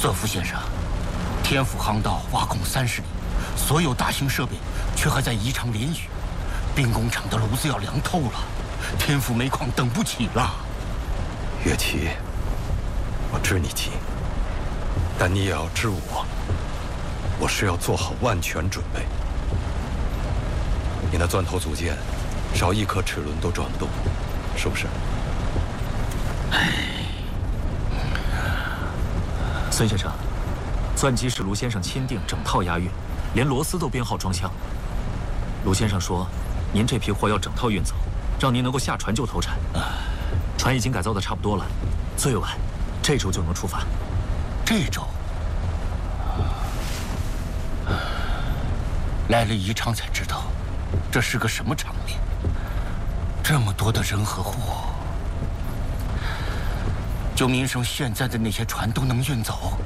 泽福先生，天府航道挖空30里，所有大型设备却还在异常连雨，兵工厂的炉子要凉透了，天府煤矿等不起了。 岳奇，我知你急，但你也要知我是要做好万全准备。你那钻头组件，少一颗齿轮都转不动，是不是？ 孙先生，钻机是卢先生钦定，整套押运，连螺丝都编号装箱。卢先生说，您这批货要整套运走，让您能够下船就投产。船已经改造的差不多了，最晚这周就能出发。 这周？来了宜昌才知道，这是个什么场面？这么多的人和货。 就民生现在的那些船都能运走，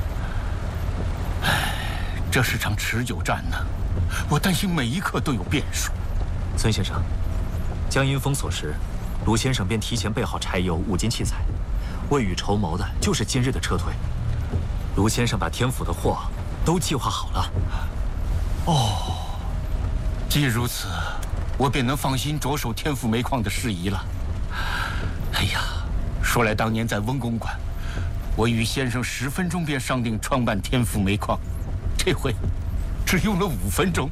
唉，这是场持久战呢，我担心每一刻都有变数。 孙先生，江阴封锁时，卢先生便提前备好柴油、五金器材，未雨绸缪的就是今日的撤退。卢先生把天府的货都计划好了。 哦，既如此，我便能放心着手天府煤矿的事宜了。哎呀！ 说来，当年在温公馆，我与先生10分钟便商定创办天府煤矿，这回只用了5分钟。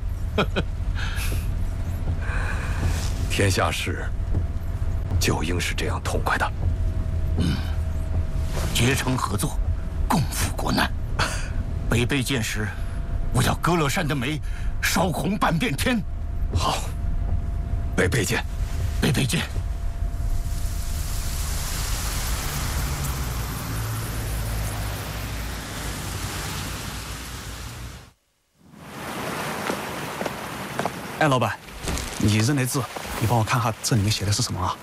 天下事就应是这样痛快的。 结成合作，共赴国难。北备建时，我要歌乐山的煤烧红半边天。 好，北备见， 北备见。 哎，老板，你认的字，你帮我看下这里面写的是什么啊？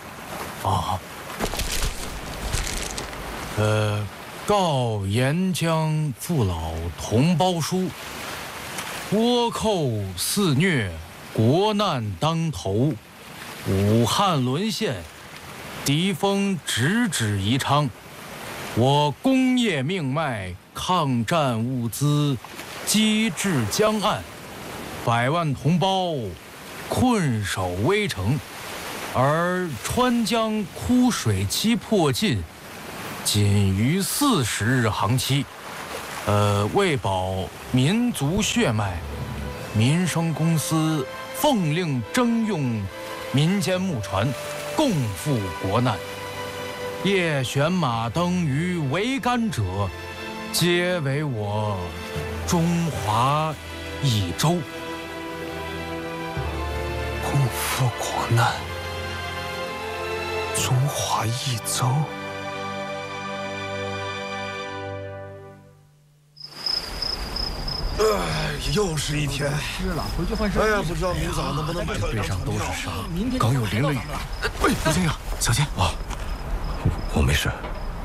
告沿江父老同胞书，倭寇肆虐，国难当头，武汉沦陷，敌锋直指宜昌，我工业命脉，抗战物资机至江岸。 100万同胞困守危城，而川江枯水期迫近，仅余40日航期。为保民族血脉，民生公司奉令征用民间木船，共赴国难。夜悬马灯于桅杆者，皆为我中华一州。 共赴国难，中华一州。 又是一天。 湿了，回去换身。 哎呀，不知道明早能不能买到。 背上都是伤， 明天刚又淋了雨。 喂，卢先生，小心！ 我没事。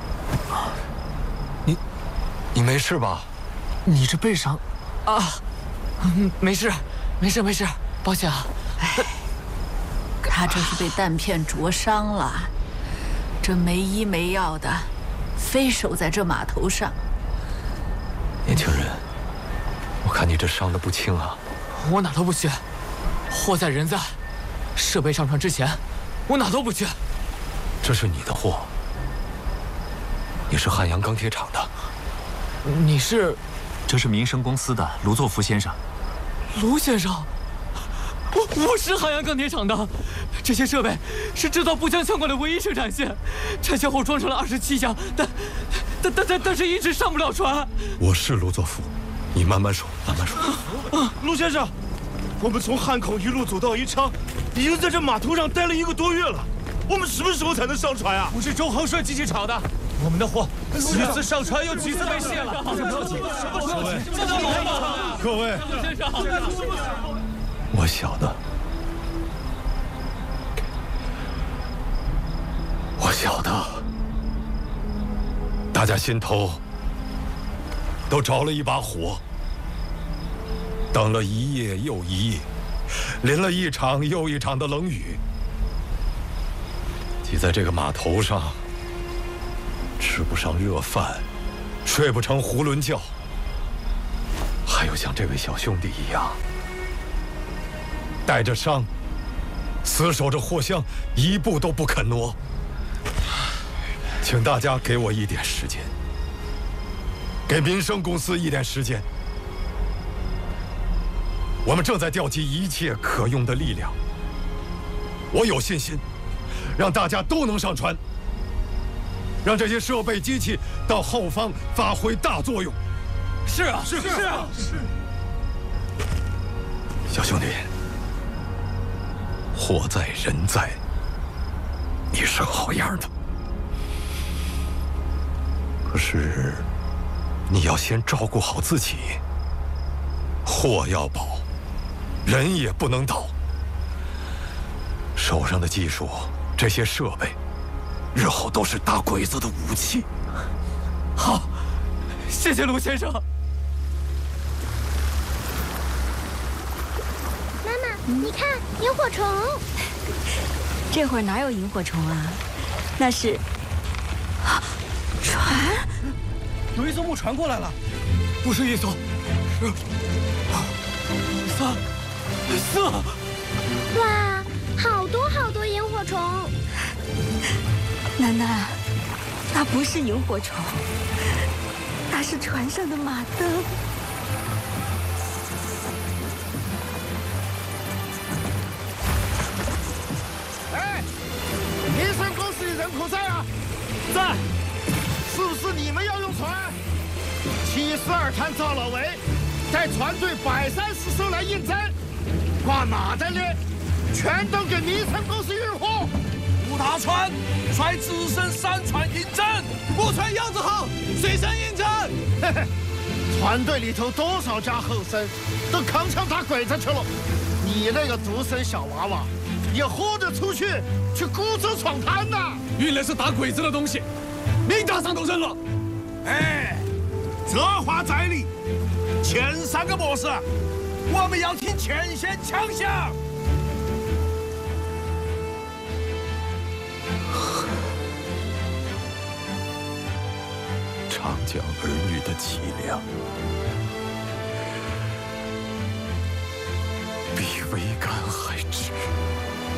你没事吧？ 你这背上，没事，保险啊。 他这是被弹片灼伤了，这没医没药的，非守在这码头上。 年轻人，我看你这伤得不轻啊。 我哪都不去，货在人在，设备上船之前，我哪都不去。 这是你的货，你是汉阳钢铁厂的。 你是？ 这是民生公司的卢作福先生。 卢先生。 我是汉阳钢铁厂的，这些设备是制造步枪枪管的唯一生产线，拆卸后装上了27箱，但是一直上不了船。 我是卢作福，你慢慢说，慢慢说。 陆先生，我们从汉口一路走到宜昌，已经在这码头上待了1个多月了，我们什么时候才能上船啊？ 我是周恒顺机器厂的，我们的货几次上船又几次被卸了。 各位， 陆先生。 我晓得，大家心头都着了一把火，等了一夜又一夜，淋了一场又一场的冷雨，挤在这个码头上，吃不上热饭，睡睡不成囫囵觉。还有像这位小兄弟一样，带着伤，死守着货箱，一步都不肯挪。请大家给我一点时间，给民生公司一点时间。我们正在调集一切可用的力量，我有信心，让大家都能上船，让这些设备机器到后方发挥大作用。 是啊，是啊，是。 小兄弟，货在人在，你是好样的。可是，你要先照顾好自己。货要保，人也不能倒。手上的技术，这些设备，日后都是打鬼子的武器。 好，谢谢卢先生。 妈妈，你看萤火虫。 这会儿哪有萤火虫啊？那是船。 有一艘木船过来了， 不是一艘，是四。 哇，好多萤火虫！ 楠楠，那不是萤火虫，那是船上的马灯。 哎，民生公司的人可在啊？在。是不是你们要用船？72滩赵老维带船队130艘来应征，挂马灯的全都给民生公司运货。 五大船率只身3船应征，木船样子好，随身应征。 嘿嘿，船队里头多少家后生都扛枪打鬼子去了，你那个独生小娃娃也豁得出去孤舟闯滩呐？ 运的是打鬼子的东西，你打上头扔了。哎，这话在理。前3个模式，我们要听前线枪响。 长江儿女的脊梁。